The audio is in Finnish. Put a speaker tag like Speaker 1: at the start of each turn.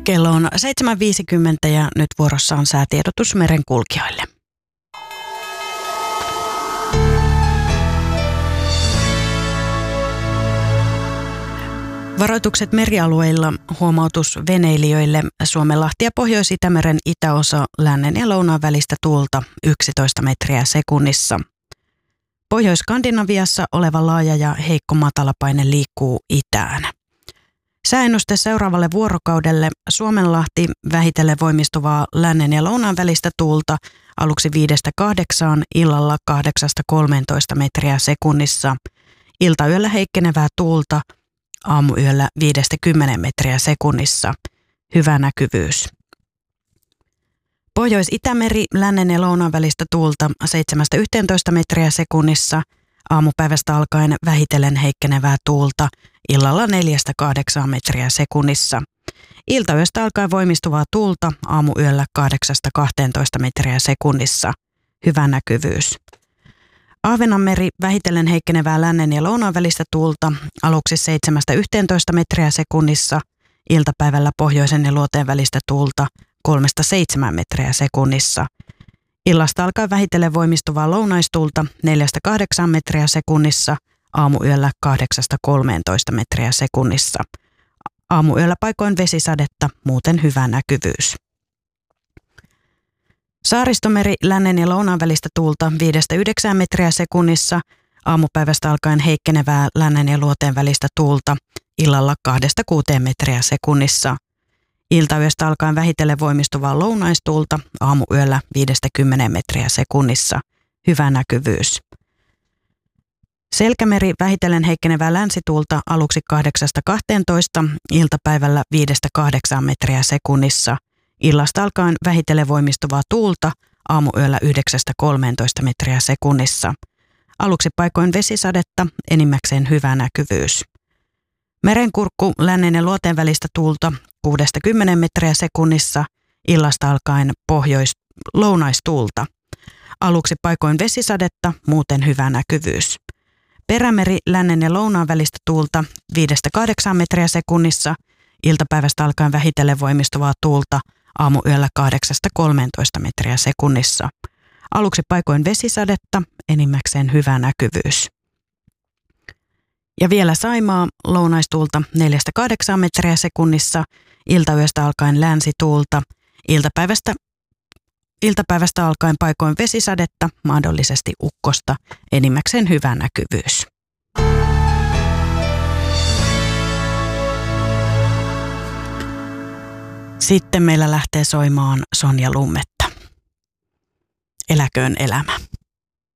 Speaker 1: Kello on 7.50 ja nyt vuorossa on säätiedotus merenkulkijoille. Varoitukset merialueilla, huomautus veneilijöille, Suomenlahti ja Pohjois-Itämeren itäosa, lännen ja lounaan välistä tuulta 11 metriä sekunnissa. Pohjois-Skandinaviassa oleva laaja ja heikko matalapaine liikkuu itään. Sääennuste seuraavalle vuorokaudelle: Suomenlahti vähitellen voimistuvaa lännen ja lounaan välistä tuulta, aluksi 5-8, illalla 8-13 metriä sekunnissa. Iltayöllä heikkenevää tuulta, aamuyöllä 5-10 metriä sekunnissa. Hyvä näkyvyys. Pohjois-Itämeri, lännen ja lounaan välistä tuulta 7-11 metriä sekunnissa. Aamupäivästä alkaen vähitellen heikkenevää tuulta, illalla 4-8 metriä sekunnissa. Iltayöstä alkaen voimistuvaa tuulta, aamuyöllä 8-12 metriä sekunnissa. Hyvä näkyvyys. Ahvenanmeri, vähitellen heikkenevää lännen ja lounaan välistä tuulta, aluksi 7-11 metriä sekunnissa. Iltapäivällä pohjoisen ja luoteen välistä tuulta 3-7 metriä sekunnissa. Illasta alkaen vähitellen voimistuvaa lounaistuulta 4-8 metriä sekunnissa, aamuyöllä 8-13 metriä sekunnissa. Aamuyöllä paikoin vesisadetta, muuten hyvä näkyvyys. Saaristomeri, lännen ja lounaan välistä tuulta 5-9 metriä sekunnissa, aamupäivästä alkaen heikkenevää lännen ja luoteen välistä tuulta, illalla 2-6 metriä sekunnissa. Iltayöstä alkaen vähitellen voimistuvaa lounaistuulta, aamuyöllä 5-10 metriä sekunnissa. Hyvä näkyvyys. Selkämeri, vähitellen heikkenevää länsituulta, aluksi 8-12, iltapäivällä 5-8 metriä sekunnissa. Illasta alkaen vähitellen voimistuvaa tuulta, aamuyöllä 9-13 metriä sekunnissa. Aluksi paikoin vesisadetta, enimmäkseen hyvä näkyvyys. Merenkurkku, lännen ja luoteen välistä tuulta 6-10 metriä sekunnissa, illasta alkaen lounaistuulta. Aluksi paikoin vesisadetta, muuten hyvä näkyvyys. Perämeri, lännen ja lounaan välistä tuulta 5-8 metriä sekunnissa, iltapäivästä alkaen vähitellen voimistuvaa tuulta, aamuyöllä 8-13 metriä sekunnissa. Aluksi paikoin vesisadetta, enimmäkseen hyvä näkyvyys. Ja vielä Saimaa, lounaistuulta 4-8 metriä sekunnissa, iltayöstä alkaen länsituulta, iltapäivästä alkaen paikoin vesisadetta, mahdollisesti ukkosta, enimmäkseen hyvä näkyvyys. Sitten meillä lähtee soimaan Sonja Lummetta. Eläköön elämä.